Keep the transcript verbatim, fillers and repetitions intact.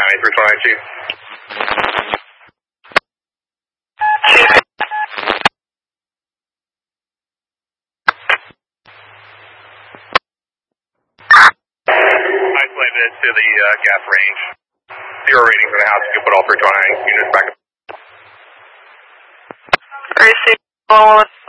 twenty, three twenty-nine, Chief. Isolated to the uh, gas range. Zero ratings in the house. You can put all three twenty-nine units back. Receive.